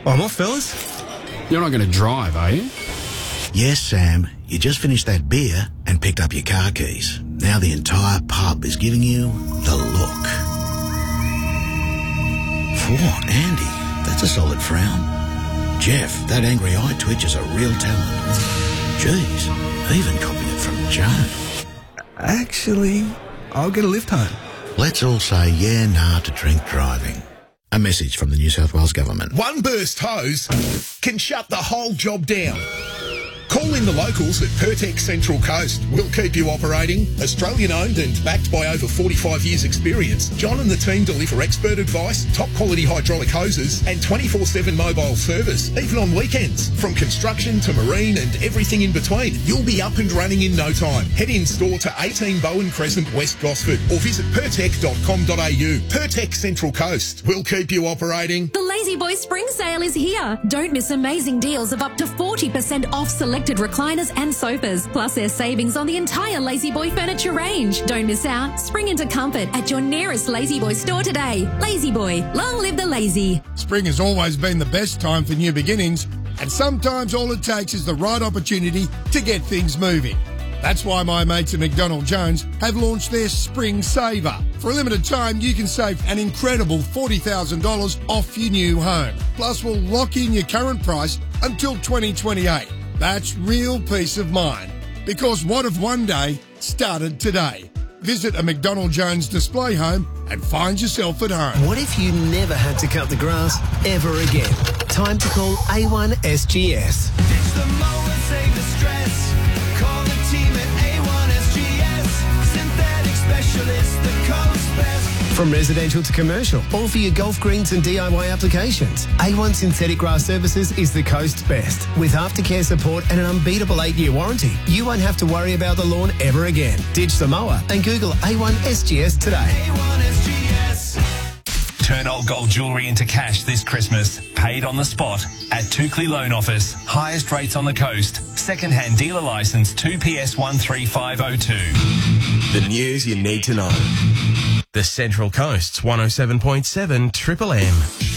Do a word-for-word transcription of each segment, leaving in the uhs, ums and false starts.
Oh, what, fellas? You're not going to drive, are you? Yes, Sam. You just finished that beer and picked up your car keys. Now the entire pub is giving you the look. Whoa, Andy, that's a solid frown. Jeff, that angry eye twitch is a real talent. Jeez, even copied it from Joan. Actually, I'll get a lift home. Let's all say yeah, nah to drink driving. A message from the New South Wales Government. One burst hose can shut the whole job down. Call in the locals at Pertex Central Coast. We'll keep you operating. Australian-owned and backed by over forty-five years' experience, John and the team deliver expert advice, top-quality hydraulic hoses and twenty-four seven mobile service, even on weekends. From construction to marine and everything in between, you'll be up and running in no time. Head in-store to eighteen Bowen Crescent, West Gosford, or visit pertec dot com dot a u. Pertex Central Coast. We'll keep you operating. The Lazy Boy Spring Sale is here. Don't miss amazing deals of up to forty percent off selected recliners and sofas, plus there's savings on the entire Lazy Boy furniture range. Don't miss out. Spring into comfort at your nearest Lazy Boy store today. Lazy Boy, long live the lazy. Spring has always been the best time for new beginnings, and sometimes all it takes is the right opportunity to get things moving. That's why my mates at McDonald Jones have launched their Spring Saver. For a limited time, you can save an incredible forty thousand dollars off your new home. Plus, we'll lock in your current price until twenty twenty-eight. That's real peace of mind. Because what if one day started today? Visit a McDonald Jones display home and find yourself at home. What if you never had to cut the grass ever again? Time to call A one S G S. Ditch the mower, save the stress. Call the team at A one S G S. Synthetic specialists, the coast best. From residential to commercial, all for your golf greens and D I Y applications. A one Synthetic Grass Services is the coast's best. With aftercare support and an unbeatable eight-year warranty, you won't have to worry about the lawn ever again. Ditch the mower and Google A one S G S today. A one S G S. Turn old gold jewellery into cash this Christmas. Paid on the spot at Tukley Loan Office. Highest rates on the coast. Second-hand dealer licence two P S one three five oh two. The news you need to know. The Central Coast's one oh seven point seven Triple M.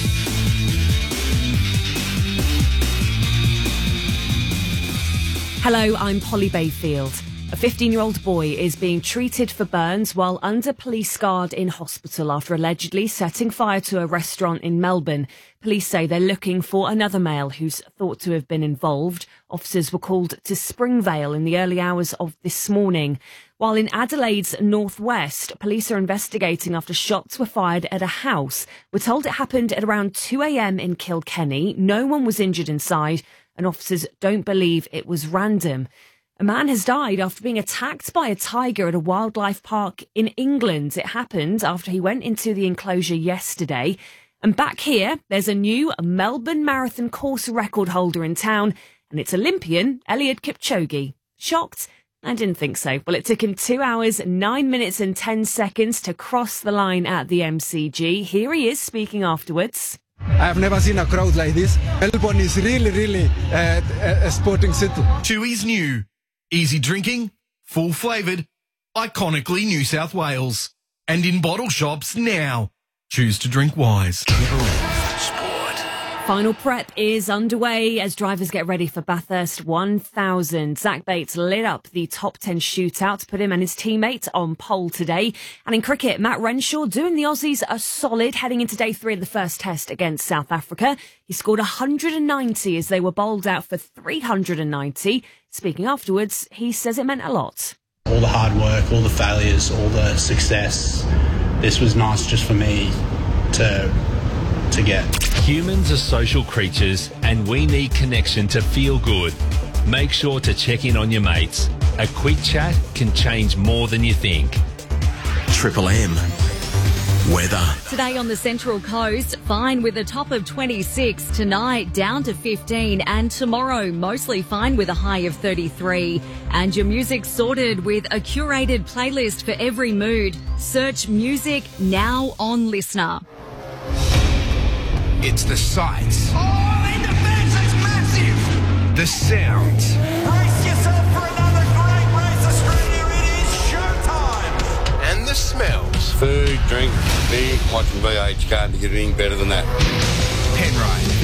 Hello, I'm Polly Bayfield. A fifteen-year-old boy is being treated for burns while under police guard in hospital after allegedly setting fire to a restaurant in Melbourne. Police say they're looking for another male who's thought to have been involved. Officers were called to Springvale in the early hours of this morning. While in Adelaide's northwest, police are investigating after shots were fired at a house. We're told it happened at around two a.m. in Kilkenny. No one was injured inside, and officers don't believe it was random. A man has died after being attacked by a tiger at a wildlife park in England. It happened after he went into the enclosure yesterday. And back here, there's a new Melbourne Marathon course record holder in town, and it's Olympian Eliud Kipchoge. Shocked? I didn't think so. Well, it took him two hours, nine minutes and ten seconds to cross the line at the M C G. Here he is speaking afterwards. I've never seen a crowd like this. Melbourne is really, really uh, a sporting city. Chewy's new. Easy drinking, full flavoured, iconically New South Wales. And in bottle shops now. Choose to drink wise. Final prep is underway as drivers get ready for Bathurst one thousand. Zach Bates lit up the top ten shootout to put him and his teammates on pole today. And in cricket, Matt Renshaw doing the Aussies a solid heading into day three of the first test against South Africa. He scored one hundred ninety as they were bowled out for three hundred ninety. Speaking afterwards, he says it meant a lot. All the hard work, all the failures, all the success. This was nice just for me to to get. Humans are social creatures and we need connection to feel good. Make sure to check in on your mates. A quick chat can change more than you think. Triple M. Weather. Today on the Central Coast, fine with a top of twenty-six. Tonight, down to fifteen. And tomorrow, mostly fine with a high of thirty-three. And your music sorted with a curated playlist for every mood. Search music now on Listener. It's the sights. Oh, in the fence, it's massive. The sounds. Brace yourself for another great race, Australia. It is showtime. And the smells. Food, drink, beer, watching V H. Can't get anything better than that. Penrite.